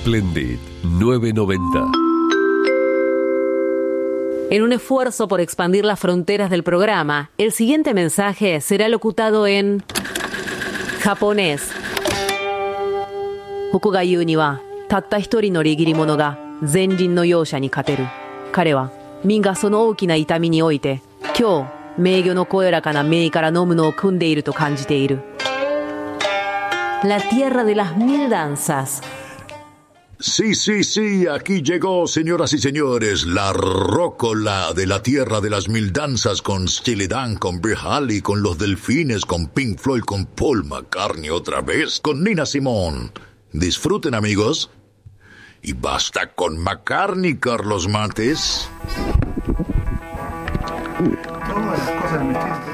Splendid 990. En un esfuerzo por expandir las fronteras del programa, el siguiente mensaje será locutado en japonés. ここが言うには、たった一人の握り者が前人の容赦に勝てる。彼は民がその大きな痛みにおいて、今日名誉のこよらかな名から飲むのを組んでいると感じている。La tierra de las mil danzas. Sí, aquí llegó, señoras y señores, la rócola de la tierra de las mil danzas con Steely Dan, con Bill Haley, con los Delfines, con Pink Floyd, con Paul McCartney otra vez, con Nina Simone. Disfruten, amigos. Y basta con McCartney, Carlos Mates. Todas las cosas me